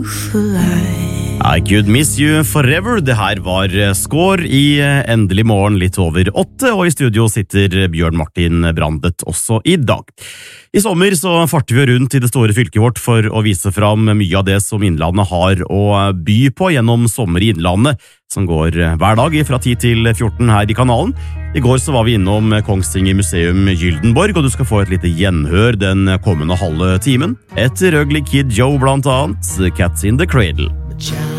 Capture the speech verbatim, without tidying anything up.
I could miss you forever. Det her var Skår i Endelig morgen litt over åtte, og i studio sitter Bjørn Martin Brandet også i dag. I sommer så farter vi rundt i det store fylket vårt for å vise fram mye av det som Innlandet har å by på gjennom Sommer i Innlandet, som går hver dag fra ti til fjorten her i kanalen. I går så var vi innom Kongsvinger museum Gyldenborg, og du skal få et lite gjenhør den kommende halve timen. Etter Ugly Kid Joe blant annet, Cats in the Cradle.